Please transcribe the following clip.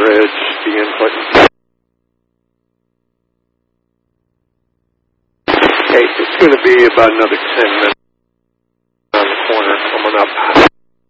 edge, the input. Okay, it's going to be about another 10 minutes on the corner coming up.